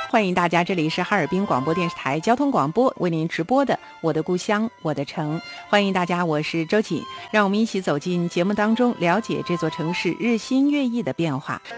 欢迎大家，这里是哈尔滨广播电视台交通广播为您直播的《我的故乡我的城》，欢迎大家，我是周瑾，让我们一起走进节目当中，了解这座城市日新月异的变化。